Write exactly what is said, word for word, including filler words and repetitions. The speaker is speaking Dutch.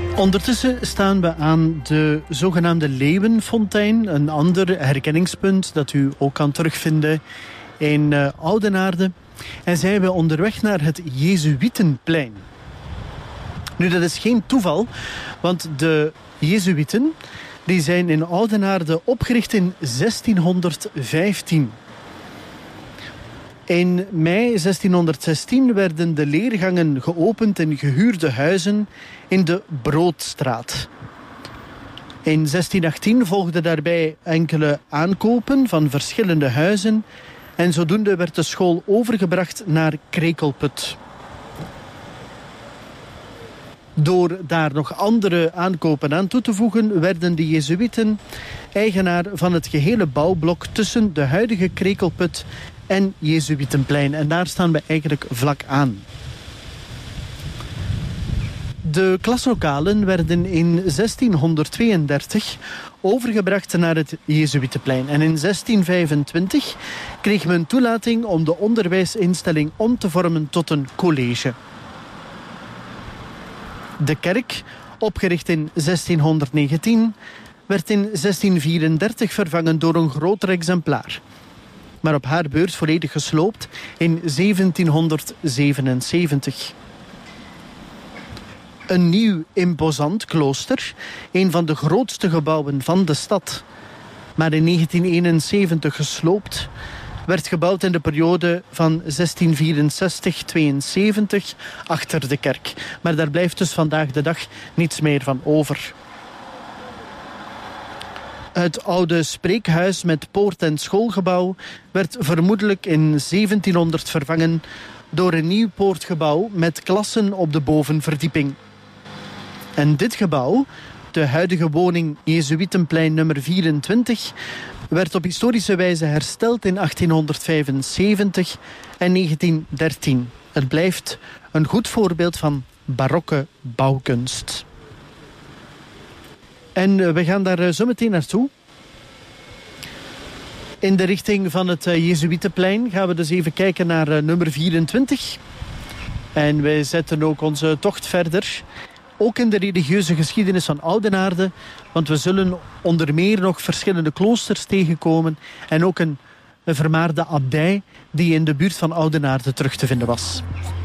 Ondertussen staan we aan de zogenaamde Leeuwenfontein, een ander herkenningspunt dat u ook kan terugvinden in uh, Oudenaarde. En zijn we onderweg naar het Jezuïtenplein. Nu, dat is geen toeval, want de Jezuïten die zijn in Oudenaarde opgericht in zestienhonderdvijftien. In mei zestienhonderdzestien werden de leergangen geopend in gehuurde huizen in de Broodstraat. In zestien achttien volgden daarbij enkele aankopen van verschillende huizen en zodoende werd de school overgebracht naar Krekelput. Door daar nog andere aankopen aan toe te voegen, werden de Jezuïten eigenaar van het gehele bouwblok tussen de huidige Krekelput en Jezuïtenplein. En daar staan we eigenlijk vlak aan. De klaslokalen werden in zestienhonderdtweeëndertig overgebracht naar het Jezuïtenplein. En in zestien vijfentwintig kreeg men toelating om de onderwijsinstelling om te vormen tot een college. De kerk, opgericht in zestienhonderdnegentien, werd in zestien vierendertig vervangen door een groter exemplaar. Maar op haar beurt volledig gesloopt in zeventienhonderdzevenenzeventig. Een nieuw imposant klooster, een van de grootste gebouwen van de stad, maar in negentien eenenzeventig gesloopt, werd gebouwd in de periode van zestien vierenzestig tot tweeënzeventig achter de kerk. Maar daar blijft dus vandaag de dag niets meer van over. Het oude spreekhuis met poort- en schoolgebouw werd vermoedelijk in zeventienhonderd vervangen door een nieuw poortgebouw met klassen op de bovenverdieping. En dit gebouw, de huidige woning Jezuïtenplein nummer vierentwintig, werd op historische wijze hersteld in achttienhonderdvijfenzeventig en negentien dertien. Het blijft een goed voorbeeld van barokke bouwkunst. En we gaan daar zo meteen naartoe. In de richting van het Jezuïtenplein gaan we dus even kijken naar nummer vierentwintig. En wij zetten ook onze tocht verder. Ook in de religieuze geschiedenis van Oudenaarde. Want we zullen onder meer nog verschillende kloosters tegenkomen. En ook een, een vermaarde abdij die in de buurt van Oudenaarde terug te vinden was.